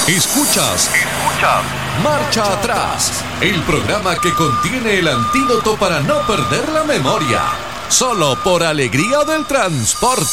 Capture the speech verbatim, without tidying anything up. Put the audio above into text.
Escuchas, escuchas Marcha Atrás, el programa que contiene el antídoto para no perder la memoria. Solo por Alegría del Transporte.